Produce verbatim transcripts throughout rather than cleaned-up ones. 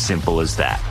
simple as that.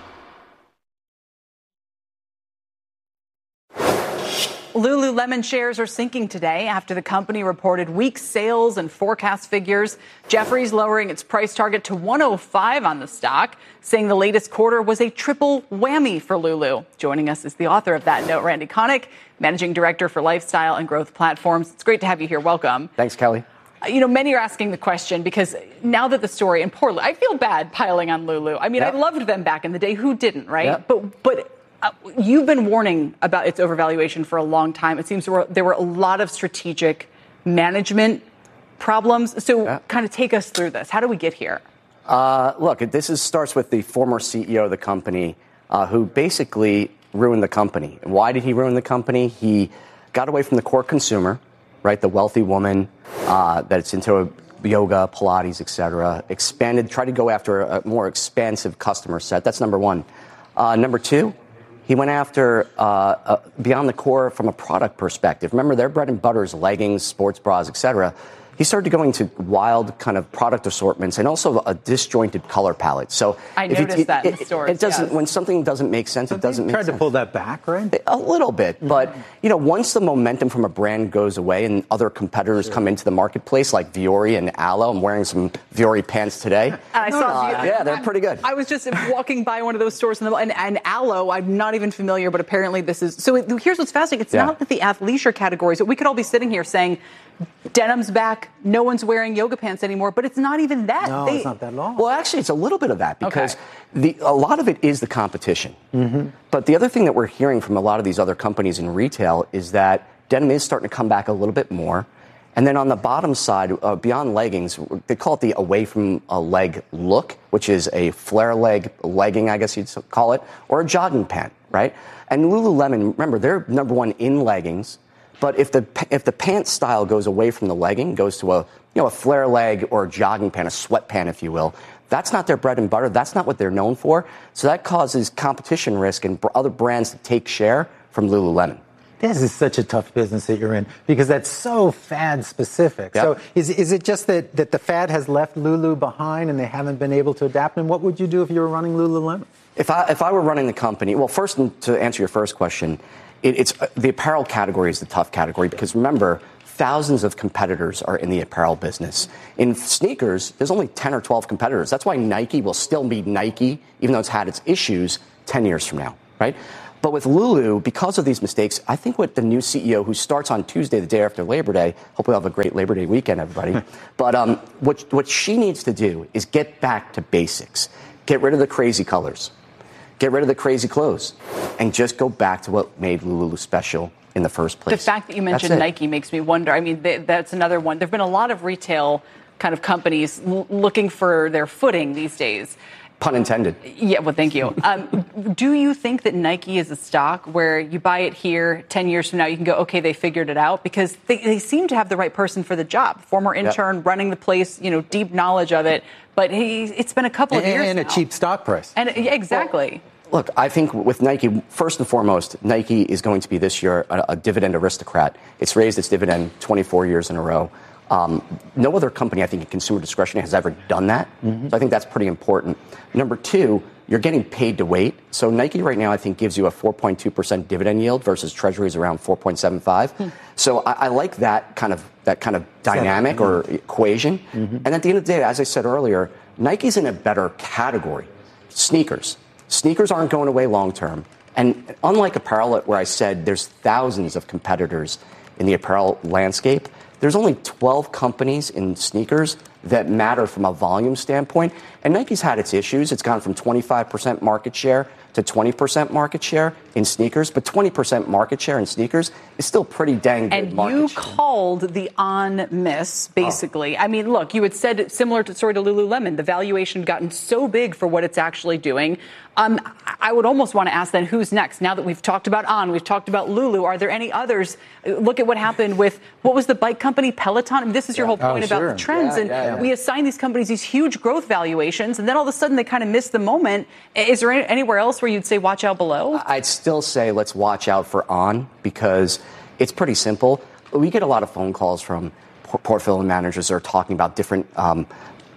Lululemon shares are sinking today after the company reported weak sales and forecast figures. Jefferies lowering its price target to one oh five on the stock, saying the latest quarter was a triple whammy for Lulu. Joining us is the author of that note, Randy Konik, Managing Director for Lifestyle and Growth Platforms. It's great to have you here. Welcome. Thanks, Kelly. You know, many are asking the question because now that the story in Portland, I feel bad piling on Lulu. I mean, yep. I loved them back in the day. Who didn't, right? Yep. But, but. Uh, you've been warning about its overvaluation for a long time. It seems there were, there were a lot of strategic management problems. So yeah. kind of take us through this. How do we get here? Uh, look, this is, starts with the former C E O of the company uh, who basically ruined the company. Why did he ruin the company? He got away from the core consumer, right? The wealthy woman uh, that's into yoga, Pilates, et cetera. Expanded, tried to go after a more expansive customer set. That's number one. Uh, number two, he went after uh, uh, beyond the core from a product perspective. Remember, their bread and butter is leggings, sports bras, et cetera. He started going to wild kind of product assortments and also a disjointed color palette. So I noticed it, that it, in the stores. It doesn't yes. when something doesn't make sense. So it doesn't make tried sense. Tried to pull that back, right? A little bit, mm-hmm. but you know, once the momentum from a brand goes away and other competitors sure. come into the marketplace, like Vuori and Alo. I'm wearing some Vuori pants today. I no, saw. uh, yeah, they're pretty good. I was just walking by one of those stores in the and, and Alo. I'm not even familiar, but apparently this is. So it, here's what's fascinating. It's yeah. not that the athleisure categories. We could all be sitting here saying, denim's back. No one's wearing yoga pants anymore, but it's not even that. No, they, it's not that long. Well, actually, it's a little bit of that because okay. the, a lot of it is the competition. Mm-hmm. But the other thing that we're hearing from a lot of these other companies in retail is that denim is starting to come back a little bit more. And then on the bottom side, uh, beyond leggings, they call it the away from a leg look, which is a flare leg legging, I guess you'd call it, or a jogging pant, right? And Lululemon, remember, they're number one in leggings. But if the if the pant style goes away from the legging, goes to a you know a flare leg or a jogging pant, a sweat pant, if you will, that's not their bread and butter. That's not what they're known for. So that causes competition risk and other brands to take share from Lululemon. This is such a tough business that you're in because that's so fad specific. Yep. So is is it just that, that the fad has left Lulu behind and they haven't been able to adapt? And what would you do if you were running Lululemon? If I if I were running the company, well, first to answer your first question. It, it's uh, the apparel category is the tough category because remember, thousands of competitors are in the apparel business. In sneakers, there's only ten or twelve competitors. That's why Nike will still be Nike, even though it's had its issues ten years from now, right? But with Lulu, because of these mistakes, I think what the new C E O who starts on Tuesday, the day after Labor Day, hope we have a great Labor Day weekend, everybody. but um, what what she needs to do is get back to basics, get rid of the crazy colors. Get rid of the crazy clothes and just go back to what made Lulu special in the first place. The fact that you mentioned Nike makes me wonder. I mean, they, that's another one. There have been a lot of retail kind of companies l- looking for their footing these days. Pun intended. Yeah, well, thank you. Um, do you think that Nike is a stock where you buy it here, ten years from now, you can go, okay, they figured it out? Because they, they seem to have the right person for the job. Former intern, yep. running the place, you know, deep knowledge of it. But he, it's been a couple of and, years And now. a cheap stock price. And yeah, exactly. Well, look, I think with Nike, first and foremost, Nike is going to be this year a, a dividend aristocrat. It's raised its dividend twenty-four years in a row. Um, no other company, I think, in consumer discretionary has ever done that. Mm-hmm. So I think that's pretty important. Number two, you're getting paid to wait. So Nike right now, I think, gives you a four point two percent dividend yield versus Treasuries around four point seven five. Hmm. So I, I like that kind of that kind of dynamic or equation. Mm-hmm. And at the end of the day, as I said earlier, Nike's in a better category. Sneakers. Sneakers aren't going away long term. And unlike apparel, where I said there's thousands of competitors in the apparel landscape, there's only twelve companies in sneakers that matter from a volume standpoint. And Nike's had its issues. It's gone from twenty-five percent market share to twenty percent market share in sneakers. But twenty percent market share in sneakers is still pretty dang good and market you share. Called the on miss, basically. Oh. I mean, look, you had said similar to story to Lululemon. The valuation gotten so big for what it's actually doing. Um, I would almost want to ask then, who's next? Now that we've talked about On, we've talked about Lulu, are there any others? Look at what happened with, what was the bike company, Peloton? I mean, this is your yeah. whole point oh, about sure. the trends. Yeah, and yeah, yeah. we assign these companies these huge growth valuations, and then all of a sudden they kind of miss the moment. Is there any, anywhere else where you'd say watch out below? I'd still say let's watch out for On because it's pretty simple. We get a lot of phone calls from portfolio managers that are talking about different um,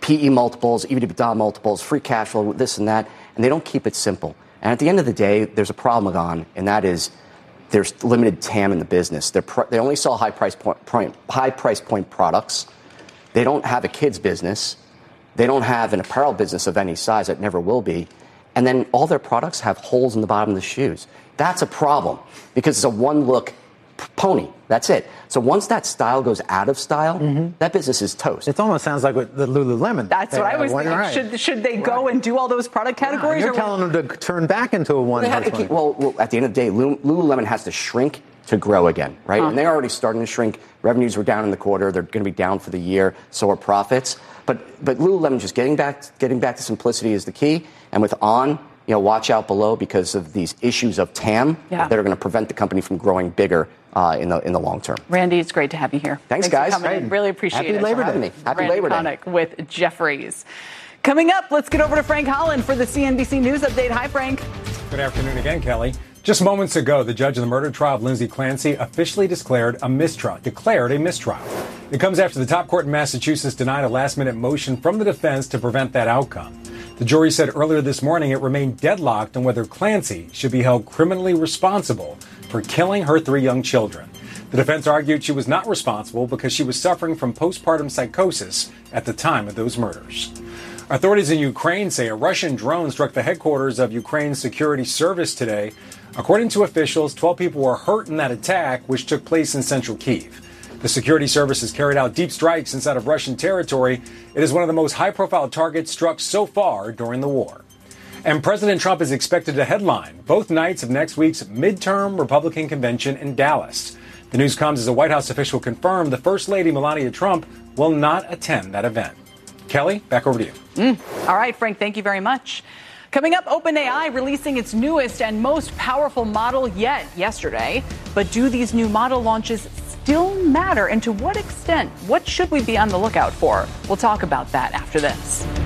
P E multiples, EBITDA multiples, free cash flow, this and that, and they don't keep it simple. And at the end of the day, there's a problem, Agon, and that is there's limited T A M in the business. They're pr- they only sell high price point, point, high price point products. They don't have a kids business. They don't have an apparel business of any size. That never will be. And then all their products have holes in the bottom of the shoes. That's a problem because it's a one-look pony. That's it. So once that style goes out of style, mm-hmm. that business is toast. It almost sounds like what the Lululemon. That's what I was thinking. Right. Should, should they go right. and do all those product categories? Yeah, you're or telling what? them to turn back into a one. Well, keep, well, well, at the end of the day, Lululemon has to shrink to grow again, right? Huh. And they're already starting to shrink. Revenues were down in the quarter. They're going to be down for the year. So are profits. But but Lululemon just getting back getting back to simplicity is the key. And with On, you know, watch out below because of these issues of T A M yeah. that are going to prevent the company from growing bigger uh, in the in the long term. Randy, it's great to have you here. Thanks, Thanks guys. For coming in. Really appreciate Happy it. Labor Day. Happy Randy Labor Day. Konik with Jefferies. Coming up, let's get over to Frank Holland for the C N B C News Update. Hi, Frank. Good afternoon again, Kelly. Just moments ago, the judge in the murder trial of Lindsay Clancy officially declared a mistrial. Declared a mistrial. It comes after the top court in Massachusetts denied a last-minute motion from the defense to prevent that outcome. The jury said earlier this morning it remained deadlocked on whether Clancy should be held criminally responsible for killing her three young children. The defense argued she was not responsible because she was suffering from postpartum psychosis at the time of those murders. Authorities in Ukraine say a Russian drone struck the headquarters of Ukraine's security service today. According to officials, twelve people were hurt in that attack, which took place in central Kyiv. The security service has carried out deep strikes inside of Russian territory. It is one of the most high-profile targets struck so far during the war. And President Trump is expected to headline both nights of next week's midterm Republican convention in Dallas. The news comes as a White House official confirmed the First Lady Melania Trump will not attend that event. Kelly, back over to you. Mm. All right, Frank, thank you very much. Coming up, OpenAI releasing its newest and most powerful model yet yesterday. But do these new model launches still matter, and to what extent? What should we be on the lookout for? We'll talk about that after this.